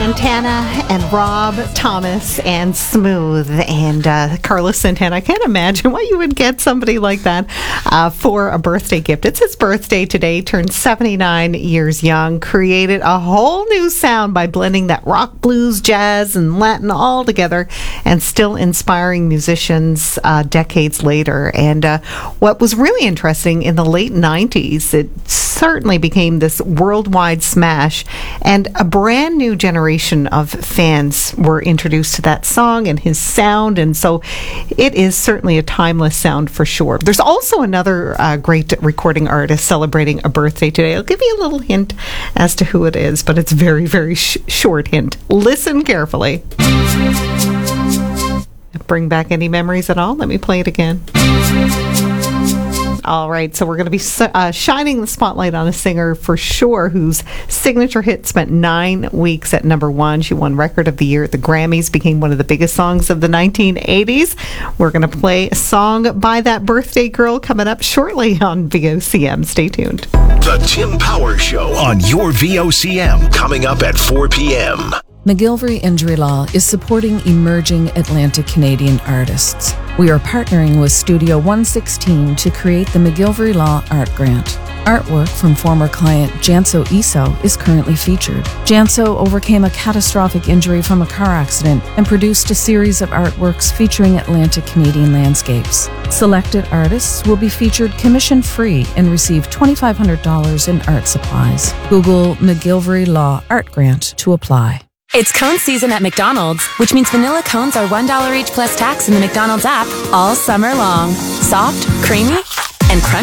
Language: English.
Santana and Rob Thomas and Smooth and Carlos Santana. I can't imagine why you would get somebody like that for a birthday gift. It's his birthday today, turned 79 years young, created a whole new sound by blending that rock, blues, jazz, and Latin all together, and still inspiring musicians decades later. And what was really interesting, in the late 90s, it certainly became this worldwide smash, and a brand new generation of fans were introduced to that song and his sound, and so it is certainly a timeless sound for sure. There's also another great recording artist celebrating a birthday today. I'll give you a little hint as to who it is, but it's very, very short hint. Listen carefully. Bring back any memories at all? Let me play it again. All right, so we're going to be shining the spotlight on a singer for sure whose signature hit spent 9 weeks at number one. She won Record of the Year at the Grammys, became one of the biggest songs of the 1980s. We're going to play a song by that birthday girl coming up shortly on VOCM. Stay tuned. The Tim Power Show on your VOCM, coming up at 4 p.m. McGillivray Injury Law is supporting emerging Atlantic Canadian artists. We are partnering with Studio 116 to create the McGillivray Law Art Grant. Artwork from former client Janso Iso is currently featured. Janso overcame a catastrophic injury from a car accident and produced a series of artworks featuring Atlantic Canadian landscapes. Selected artists will be featured commission-free and receive $2,500 in art supplies. Google McGillivray Law Art Grant to apply. It's cone season at McDonald's, which means vanilla cones are $1 each plus tax in the McDonald's app all summer long. Soft, creamy, and crunchy.